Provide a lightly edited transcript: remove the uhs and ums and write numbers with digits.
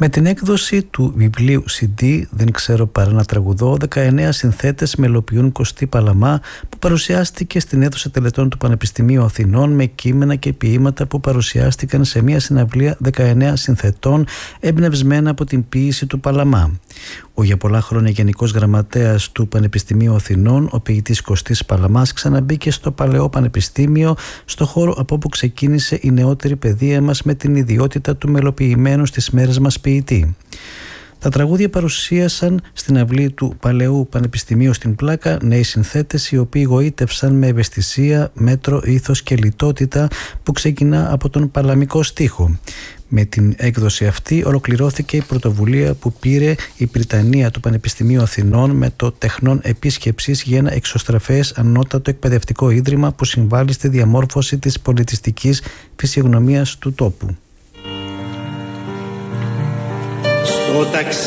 Με την έκδοση του βιβλίου CD «Δεν ξέρω παρά να τραγουδώ», 19 συνθέτες μελοποιούν Κωστή Παλαμά, που παρουσιάστηκε στην αίθουσα τελετών του Πανεπιστημίου Αθηνών με κείμενα και ποίηματα που παρουσιάστηκαν σε μια συναυλία 19 συνθετών εμπνευσμένα από την ποίηση του Παλαμά. Ο για πολλά χρόνια Γενικός Γραμματέας του Πανεπιστημίου Αθηνών, ο ποιητής Κωστής Παλαμάς, ξαναμπήκε στο Παλαιό Πανεπιστήμιο, στο χώρο από όπου ξεκίνησε η νεότερη παιδεία μας, με την ιδιότητα του μελοποιημένου στις μέρες μας ποιητή. Τα τραγούδια παρουσίασαν στην αυλή του Παλαιού Πανεπιστημίου στην Πλάκα νέοι συνθέτες, οι οποίοι γοήτευσαν με ευαισθησία, μέτρο, ήθος και λιτότητα που ξεκινά από τον παλαμικό στίχο. Με την έκδοση αυτή ολοκληρώθηκε η πρωτοβουλία που πήρε η Πριτανεία του Πανεπιστημίου Αθηνών με το Τεχνών Επίσκεψης για ένα εξωστραφές ανώτατο εκπαιδευτικό ίδρυμα που συμβάλλει στη διαμόρφωση της πολιτιστικής φυσιογνωμίας του τόπου.